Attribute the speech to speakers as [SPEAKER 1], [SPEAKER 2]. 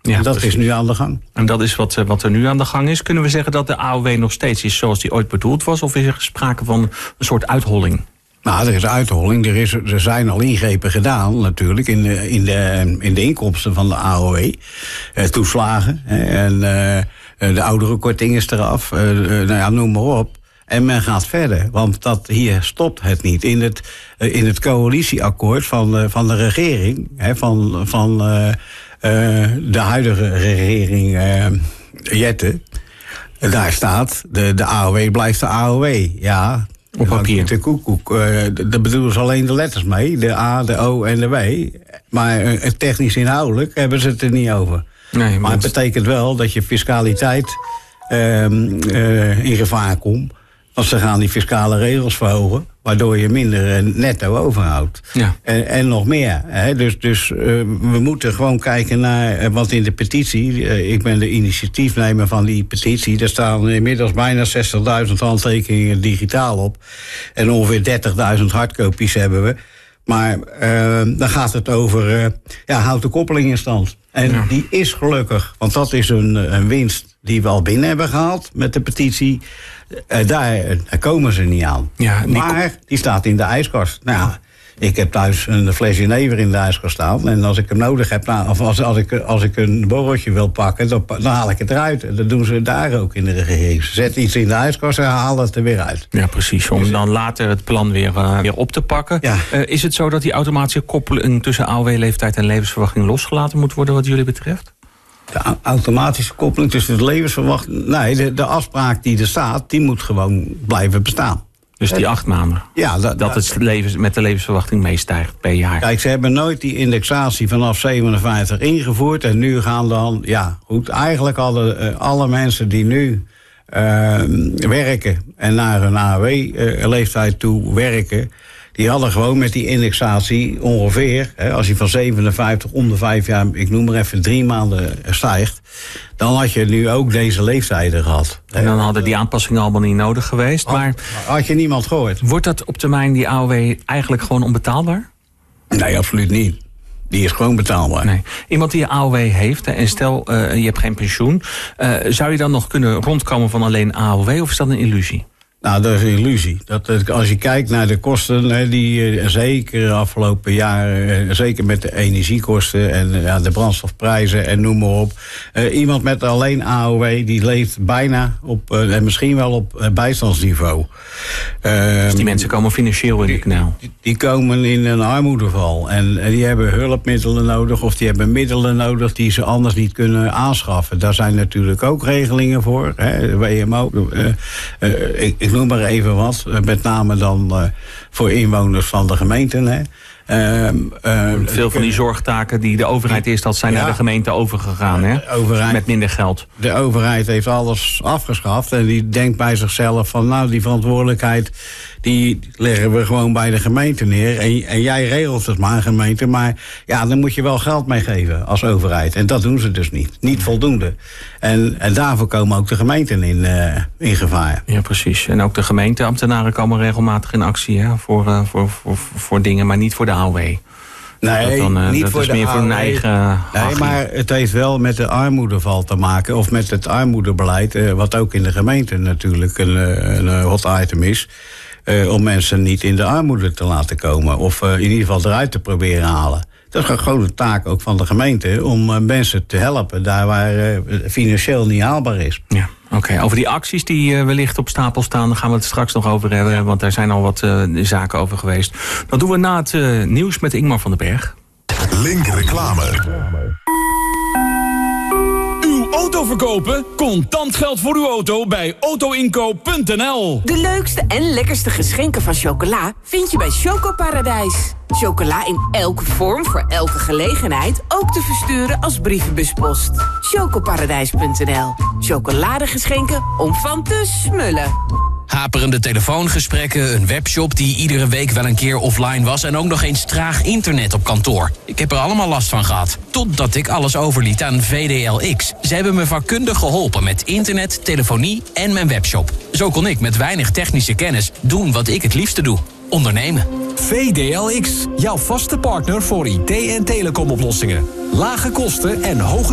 [SPEAKER 1] Ja, en dat is nu aan de gang.
[SPEAKER 2] En dat is wat er nu aan de gang is. Kunnen we zeggen dat de AOW nog steeds is zoals die ooit bedoeld was? Of is er sprake van een soort uitholling?
[SPEAKER 1] Nou, er is uitholling. Er zijn al ingrepen gedaan natuurlijk in de inkomsten van de AOW. Toeslagen. En de ouderenkorting is eraf. Noem maar op. En men gaat verder, want hier stopt het niet. In het coalitieakkoord van de regering, van de huidige regering Jette, daar staat, de AOW blijft de AOW. Ja,
[SPEAKER 2] op papier.
[SPEAKER 1] De koekoek, daar bedoelen ze alleen de letters mee, de A, de O en de W. Maar technisch inhoudelijk hebben ze het er niet over. Nee, maar het betekent wel dat je fiscaliteit in gevaar komt. Want ze gaan die fiscale regels verhogen, waardoor je minder netto overhoudt. Ja. En nog meer. Hè. Dus we moeten gewoon kijken naar wat in de petitie. Ik ben de initiatiefnemer van die petitie. Er staan inmiddels bijna 60.000 handtekeningen digitaal op. En ongeveer 30.000 hardcopies hebben we. Maar dan gaat het over houd de koppeling in stand. En die is gelukkig, want dat is een winst die we al binnen hebben gehaald met de petitie. Daar komen ze niet aan. Ja, maar die staat in de ijskast. Nou, ik heb thuis een fles jenever in de ijskast staan. En als ik hem nodig heb, of als ik een borreltje wil pakken, dan haal ik het eruit. En dat doen ze daar ook in de regering. Ze zetten iets in de ijskast en halen het er weer uit. Ja, precies. Om dan later het plan weer op te pakken. Ja.
[SPEAKER 2] Is het zo dat die automatische koppeling tussen AOW-leeftijd en levensverwachting losgelaten moet worden wat jullie betreft?
[SPEAKER 1] De automatische koppeling tussen de levensverwachting. Nee, de afspraak die er staat, die moet gewoon blijven bestaan.
[SPEAKER 2] Dus die 8 maanden? Ja, dat het met de levensverwachting meestijgt per jaar.
[SPEAKER 1] Kijk, ze hebben nooit die indexatie vanaf 57 ingevoerd. En nu gaan dan, eigenlijk alle mensen die nu werken en naar een AOW-leeftijd toe werken, die hadden gewoon met die indexatie ongeveer, als je van 57 om de 5 jaar, ik noem maar even 3 maanden stijgt, dan had je nu ook deze leeftijden gehad.
[SPEAKER 2] En dan hadden die aanpassingen allemaal niet nodig geweest. Maar
[SPEAKER 1] had je niemand gehoord.
[SPEAKER 2] Wordt dat op termijn, die AOW, eigenlijk gewoon onbetaalbaar?
[SPEAKER 1] Nee, absoluut niet. Die is gewoon betaalbaar. Nee.
[SPEAKER 2] Iemand die een AOW heeft, en stel je hebt geen pensioen, zou je dan nog kunnen rondkomen van alleen AOW, of is dat een illusie?
[SPEAKER 1] Nou, dat is een illusie. Als je kijkt naar de kosten, die zeker de afgelopen jaren, zeker met de energiekosten en de brandstofprijzen en noem maar op. Iemand met alleen AOW, die leeft bijna op, en misschien wel op bijstandsniveau.
[SPEAKER 2] Dus die mensen komen financieel in de knel?
[SPEAKER 1] Die komen in een armoedeval. En die hebben hulpmiddelen nodig, of die hebben middelen nodig die ze anders niet kunnen aanschaffen. Daar zijn natuurlijk ook regelingen voor. WMO. Ik noem maar even wat, met name dan voor inwoners van de gemeenten. Hè.
[SPEAKER 2] Veel van die zorgtaken die de overheid eerst had, zijn naar de gemeente overgegaan. Hè? Met minder geld.
[SPEAKER 1] De overheid heeft alles afgeschaft en die denkt bij zichzelf van, die verantwoordelijkheid, die leggen we gewoon bij de gemeente neer. En jij regelt het maar, gemeente. Maar dan moet je wel geld meegeven als overheid. En dat doen ze dus niet. Niet voldoende. En daarvoor komen ook de gemeenten in gevaar.
[SPEAKER 2] Ja, precies. En ook de gemeenteambtenaren komen regelmatig in actie, hè, voor dingen, maar niet voor de AOW.
[SPEAKER 1] Nee, niet
[SPEAKER 2] dat
[SPEAKER 1] voor
[SPEAKER 2] is
[SPEAKER 1] de
[SPEAKER 2] meer
[SPEAKER 1] AOW.
[SPEAKER 2] voor hun eigen.
[SPEAKER 1] Nee, maar het heeft wel met de armoedeval te maken, of met het armoedebeleid, wat ook in de gemeente natuurlijk een hot item is. Om mensen niet in de armoede te laten komen. Of in ieder geval eruit te proberen halen. Dat is gewoon een taak ook van de gemeente om mensen te helpen daar waar financieel niet haalbaar is.
[SPEAKER 2] Ja, oké. Over die acties die wellicht op stapel staan, daar gaan we het straks nog over hebben. Want daar zijn al wat zaken over geweest. Dat doen we na het nieuws met Ingmar van den Berg.
[SPEAKER 3] Link reclame.
[SPEAKER 4] Auto verkopen? Contant geld voor uw auto bij autoinkoop.nl.
[SPEAKER 5] De leukste en lekkerste geschenken van chocola vind je bij Chocoparadijs. Chocola in elke vorm voor elke gelegenheid, ook te versturen als brievenbuspost. Chocoparadijs.nl. Chocoladegeschenken om van te smullen.
[SPEAKER 6] Haperende telefoongesprekken, een webshop die iedere week wel een keer offline was en ook nog eens traag internet op kantoor. Ik heb er allemaal last van gehad, totdat ik alles overliet aan VDLX. Ze hebben me vakkundig geholpen met internet, telefonie en mijn webshop. Zo kon ik met weinig technische kennis doen wat ik het liefste doe: ondernemen.
[SPEAKER 7] VDLX, jouw vaste partner voor IT- en telecomoplossingen. Lage kosten en hoge